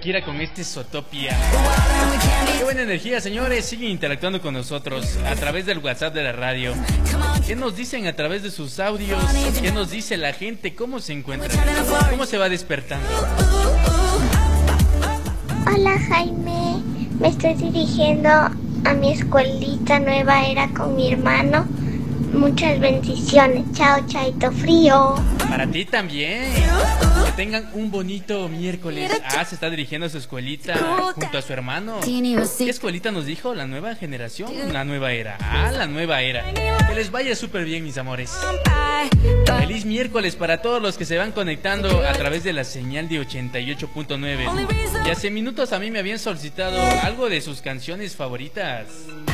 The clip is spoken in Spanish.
Shakira con este Zootopia. Qué buena energía, señores. Siguen interactuando con nosotros a través del WhatsApp de la radio. ¿Qué nos dicen a través de sus audios? ¿Qué nos dice la gente? ¿Cómo se encuentra? ¿Cómo se va despertando? Hola, Jaime. Me estoy dirigiendo a mi escuelita Nueva Era con mi hermano. Muchas bendiciones. Chao, chaito frío. Para ti también. Que tengan un bonito miércoles. Se está dirigiendo a su escuelita junto a su hermano. ¿Qué escuelita nos dijo? ¿La nueva generación? La nueva era. La nueva era. Que les vaya súper bien, mis amores. Feliz miércoles para todos los que se van conectando a través de la señal de 88.9. Y hace minutos a mí me habían solicitado algo de sus canciones favoritas.